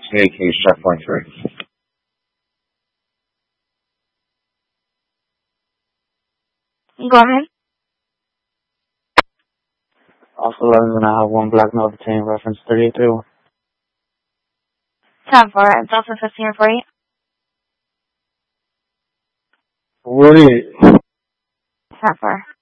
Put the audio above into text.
Communication checkpoint 3. Go ahead. Also, 11, I have 1 black note obtained, reference 381. 10-4, Delta 15 for you. 48. 10-4.